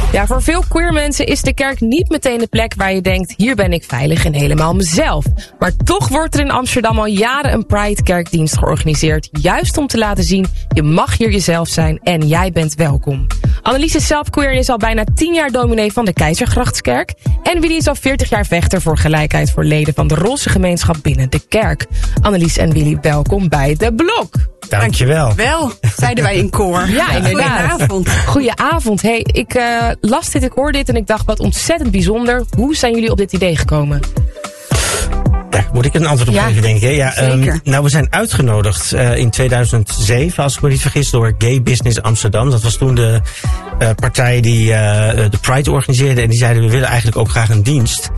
Ja, voor veel queer mensen is de kerk niet meteen de plek waar je denkt, hier ben ik veilig en helemaal mezelf. Maar toch wordt er in Amsterdam al jaren een Pride kerkdienst georganiseerd. Juist om te laten zien, je mag hier jezelf zijn en jij bent welkom. Annelies is zelf queer en is al bijna 10 jaar dominee van de Keizergrachtskerk. En Willy is al 40 jaar vechter voor gelijkheid voor leden van de roze gemeenschap binnen de kerk. Annelies en Willy, welkom bij De Blok. Dankjewel. Wel, zeiden wij in koor. Ja, inderdaad. Goedenavond. Goedenavond. Hey, ik las dit, ik hoorde dit en ik dacht, wat ontzettend bijzonder. Hoe zijn jullie op dit idee gekomen? Daar moet ik een antwoord op geven, denk ik. Ja, zeker. Nou, we zijn uitgenodigd in 2007, als ik me niet vergis, door Gay Business Amsterdam. Dat was toen de partij die de Pride organiseerde. En die zeiden, we willen eigenlijk ook graag een dienst.